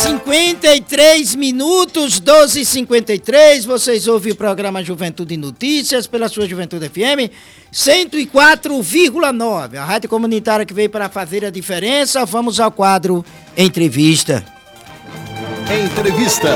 53 minutos, 12h53, vocês ouvem o programa Juventude Notícias pela sua Juventude FM 104,9, a rádio comunitária que veio para fazer a diferença. Vamos ao quadro Entrevista. Entrevista.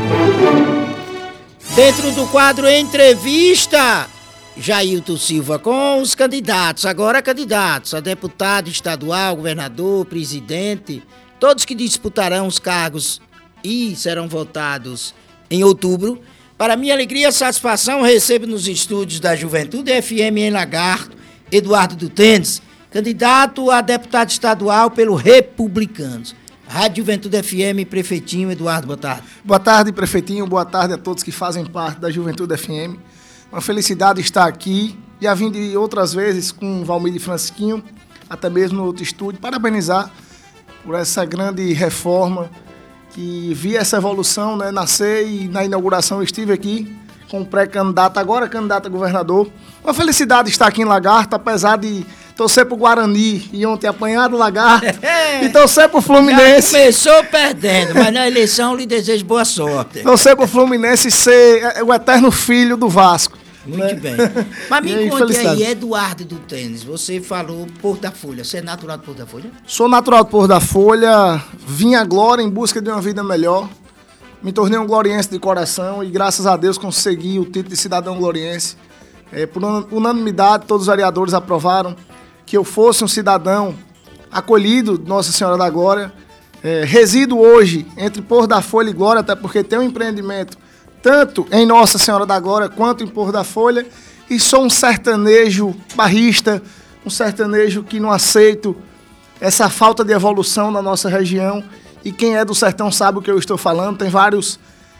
Dentro do quadro Entrevista, Jailton Silva com os candidatos, agora candidatos a deputado estadual, governador, presidente, todos que disputarão os cargos e serão votados em outubro. Para minha alegria e satisfação, recebo nos estúdios da Juventude FM em Lagarto, Eduardo do Tênis, candidato a deputado estadual pelo Republicanos. Rádio Juventude FM, Prefeitinho. Eduardo, boa tarde. Boa tarde, Prefeitinho. Boa tarde a todos que fazem parte da Juventude FM. Uma felicidade estar aqui. Já vim de outras vezes com o Valmir e Francisquinho, até mesmo no outro estúdio, parabenizar por essa grande reforma, que vi essa evolução, né, nascer, e na inauguração eu estive aqui com o pré-candidato, agora candidato a governador. Uma felicidade estar aqui em Lagarto, apesar de torcer pro Guarani e ontem apanhar do Lagarto e torcer pro Fluminense. Já começou perdendo, mas na eleição lhe desejo boa sorte. Torcer pro Fluminense ser o eterno filho do Vasco. Muito bem. Mas me conte aí, Eduardo do Tênis, você falou Porto da Folha, você é natural de Porto da Folha? Sou natural de Porto da Folha, vim à Glória em busca de uma vida melhor, me tornei um gloriense de coração e graças a Deus consegui o título de cidadão gloriense. Por unanimidade, todos os vereadores aprovaram que eu fosse um cidadão acolhido de Nossa Senhora da Glória. Resido hoje entre Porto da Folha e Glória, até porque tenho um empreendimento tanto em Nossa Senhora da Glória quanto em Porto da Folha, e sou um sertanejo barrista, um sertanejo que não aceito essa falta de evolução na nossa região, e quem é do sertão sabe o que eu estou falando. Tem vários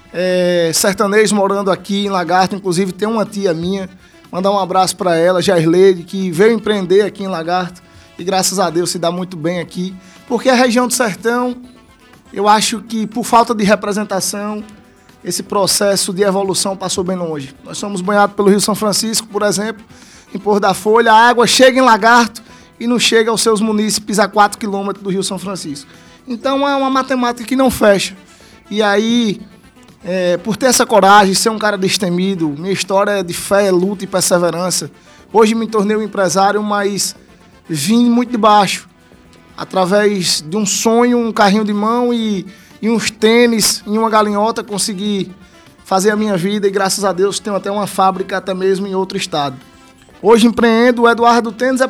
sertanejos morando aqui em Lagarto, inclusive tem uma tia minha, mandar um abraço para ela, Jairleide, que veio empreender aqui em Lagarto, e graças a Deus se dá muito bem aqui, porque a região do sertão, eu acho que por falta de representação, esse processo de evolução passou bem longe. Nós somos banhados pelo Rio São Francisco, por exemplo, em Porto da Folha, a água chega em Lagarto e não chega aos seus munícipes a 4 quilômetros do Rio São Francisco. Então é uma matemática que não fecha. E aí, por ter essa coragem, ser um cara destemido, minha história é de fé, luta e perseverança. Hoje me tornei um empresário, mas vim muito de baixo. Através de um sonho, um carrinho de mão e uns tênis, em uma galinhota, consegui fazer a minha vida e graças a Deus tenho até uma fábrica até mesmo em outro estado. Hoje empreendo, o Eduardo Tênis é